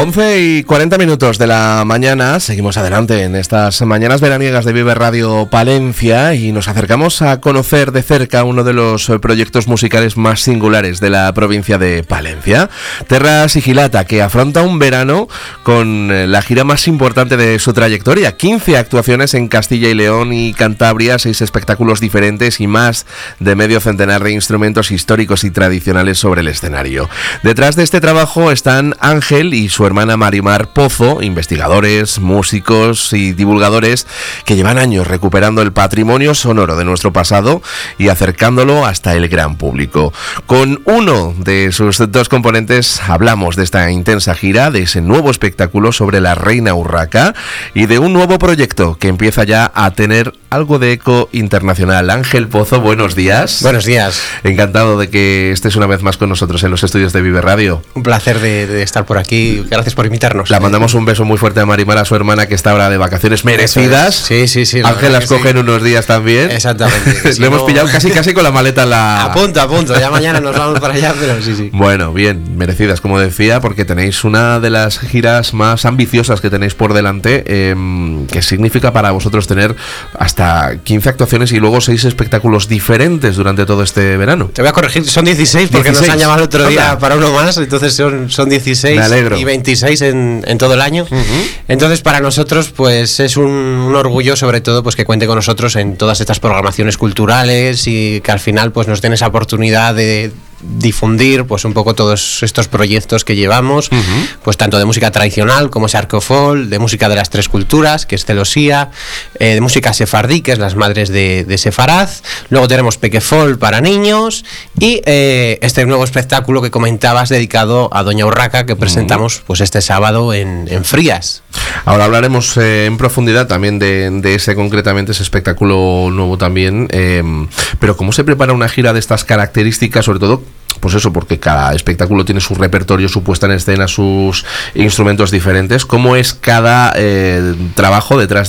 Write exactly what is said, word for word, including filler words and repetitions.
once y cuarenta minutos de la mañana, seguimos adelante en estas mañanas veraniegas de Vive Radio Palencia y nos acercamos a conocer de cerca uno de los proyectos musicales más singulares de la provincia de Palencia, Terra Sigillata, que afronta un verano con la gira más importante de su trayectoria, quince actuaciones en Castilla y León y Cantabria, seis espectáculos diferentes y más de medio centenar de instrumentos históricos y tradicionales sobre el escenario. Detrás de este trabajo están Ángel y su hermana Marimar Pozo, investigadores, músicos y divulgadores que llevan años recuperando el patrimonio sonoro de nuestro pasado y acercándolo hasta el gran público. Con uno de sus dos componentes hablamos de esta intensa gira, de ese nuevo espectáculo sobre la Reina Urraca y de un nuevo proyecto que empieza ya a tener algo de eco internacional. Ángel Pozo, buenos días. Buenos días. Encantado de que estés una vez más con nosotros en los estudios de Vive Radio. Un placer de, de estar por aquí. Gracias por invitarnos. La mandamos un beso muy fuerte a Marimar, a su hermana, que está ahora de vacaciones merecidas. Sí, sí, sí. Ángel las coge en unos días también. Exactamente. Si Le hemos no... pillado casi casi con la maleta en la... A punto, a punto. Ya mañana nos vamos para allá, pero sí, sí. Bueno, bien, merecidas, como decía, porque tenéis una de las giras más ambiciosas que tenéis por delante, eh, que significa para vosotros tener hasta quince actuaciones y luego seis espectáculos diferentes durante todo este verano. Te voy a corregir, son dieciséis porque dieciséis. Nos han llamado el otro día Hola. Para uno más, entonces son, son dieciséis y veintiséis en, en todo el año. Uh-huh. Entonces para nosotros pues es un, un orgullo sobre todo pues que cuente con nosotros en todas estas programaciones culturales y que al final pues nos den esa oportunidad de difundir pues un poco todos estos proyectos que llevamos, uh-huh. pues tanto de música tradicional como es Arcofol, de música de las tres culturas, que es Celosía, eh, de música sefardí, que es las madres de, de Sefaraz, luego tenemos Pequefol para niños y eh, este nuevo espectáculo que comentabas dedicado a Doña Urraca que presentamos uh-huh. pues este sábado en, en Frías. Ahora hablaremos eh, en profundidad también de, de ese concretamente, ese espectáculo nuevo también, eh, pero ¿cómo se prepara una gira de estas características, sobre todo? Pues eso, porque cada espectáculo tiene su repertorio, su puesta en escena, sus instrumentos diferentes. ¿Cómo es cada eh, trabajo detrás